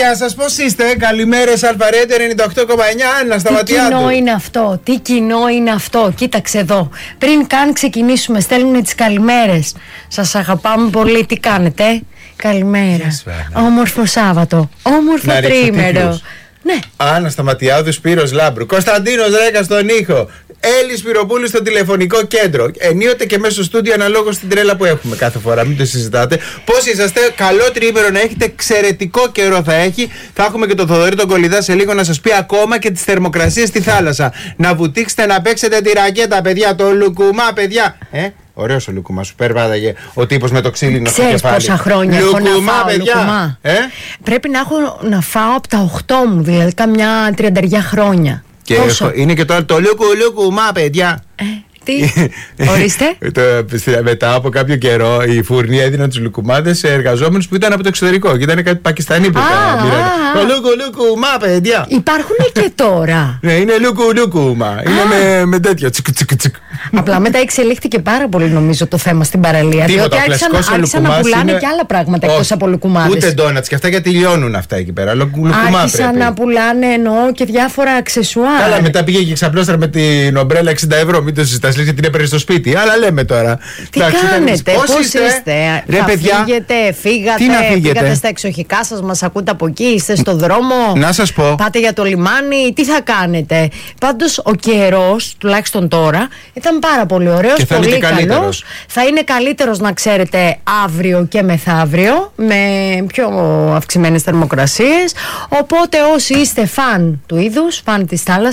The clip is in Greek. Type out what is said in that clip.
Γεια σας, πώς είστε? Καλημέρες, Αλφαρέντε 98,9, Άννα Σταματιάδου. Τι κοινό είναι αυτό, τι κοινό είναι αυτό. Κοίταξε εδώ. Πριν καν ξεκινήσουμε, στέλνουν τις καλημέρες. Σας αγαπάμε πολύ, τι κάνετε? Καλημέρα. Όμορφο Σάββατο, όμορφο τρίμερο. Ναι. Άννα Σταματιάδου, Σπύρος Λάμπρου, Κωνσταντίνος Ρέκας στον ήχο, Έλλη Σπυροπούλου στο τηλεφωνικό κέντρο. Ενίοτε και μέσα στο στούντιο αναλόγως στην τρέλα που έχουμε κάθε φορά. Μην το συζητάτε. Πώς είσαστε? Καλό τρίμερο να έχετε. Εξαιρετικό καιρό θα έχει. Θα έχουμε και τον Θοδωρή τον Κολυδά σε λίγο να σας πει ακόμα και τις θερμοκρασίες στη θάλασσα. Να βουτήξετε, να παίξετε τη ρακέτα, παιδιά. Το λουκουμά, παιδιά. Ωραίος ο λουκουμά, σου πέρβαδαγε ο τύπος με το ξύλινο στο κεφάλι. Ξέρεις πόσα χρόνια έχω να φάω παιδιά. Λουκουμά. Πρέπει να έχω να φάω από τα 8 μου, δηλαδή καμιά 30 χρόνια. Και είναι και τώρα το λουκουμά, παιδιά. Τι, ορίστε. Μετά από κάποιο καιρό οι φούρνοι έδιναν τους λουκουμάδες σε εργαζόμενους που ήταν από το εξωτερικό και ήταν κάτι Πακιστανοί που το λουκουμά, παιδιά. Υπάρχουν και τώρα. Ναι, είναι λουκουμά. Είναι με τέτοιο τσικ. Απλά μετά εξελίχθηκε πάρα πολύ νομίζω το θέμα στην παραλία. Διότι άρχισαν να πουλάνε και άλλα πράγματα εκτός από λουκουμάδες. Ούτε ντόνατς και αυτά γιατί λιώνουν αυτά εκεί πέρα. Άρχισαν να πουλάνε εννοώ και διάφορα αξεσουάρ. Καλά, μετά πήγε και ξαπλώστρα με την ομπρέλα 60€. Μην το συζητάς, λες γιατί την έπαιρνε στο σπίτι. Αλλά λέμε τώρα. Τι κάνετε, πώς είστε? Ρε παιδιά, φύγατε στα εξοχικά σας, μας ακούτε από εκεί, είστε στο δρόμο? Να σας πω. Πάτε για το λιμάνι, τι θα κάνετε? Πάντως ο καιρός, τουλάχιστον τώρα, ήταν πάρα πολύ ωραίος, πολύ καλός. Θα είναι καλύτερος να ξέρετε αύριο και μεθαύριο, με πιο αυξημένες θερμοκρασίες. Οπότε όσοι είστε φαν του είδους, φαν της θάλασσας,